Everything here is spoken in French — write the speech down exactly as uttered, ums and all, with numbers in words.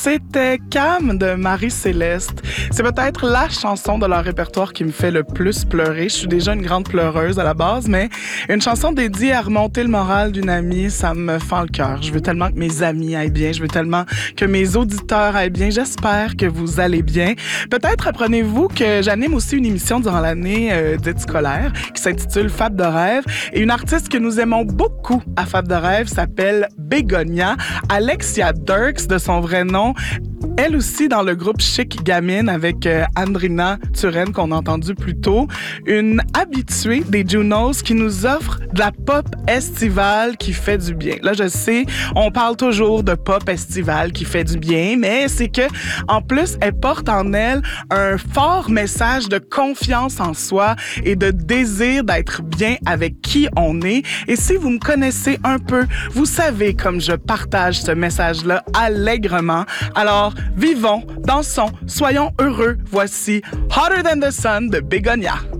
C'était Cam de Marie-Céleste. C'est peut-être la chanson de leur répertoire qui me fait le plus pleurer. Je suis déjà une grande pleureuse à la base, mais une chanson dédiée à remonter le moral d'une amie, ça me fend le cœur. Je veux tellement que mes amis aillent bien. Je veux tellement que mes auditeurs aillent bien. J'espère que vous allez bien. Peut-être apprenez-vous que j'anime aussi une émission durant l'année euh, dite scolaire qui s'intitule Fab de rêve. Et une artiste que nous aimons beaucoup à Fab de rêve s'appelle Bégonia. Alexia Dirks, de son vrai nom. Elle aussi dans le groupe Chic Gamine avec euh, Andrina Turenne qu'on a entendu plus tôt. Une habituée des Junos qui nous offre de la pop estivale qui fait du bien. Là, je sais, on parle toujours de pop estivale qui fait du bien, mais c'est que en plus, elle porte en elle un fort message de confiance en soi et de désir d'être bien avec qui on est. Et si vous me connaissez un peu, vous savez comme je partage ce message-là allègrement. Alors, vivons, dansons, soyons heureux. Voici Hotter Than the Sun de Bégonia.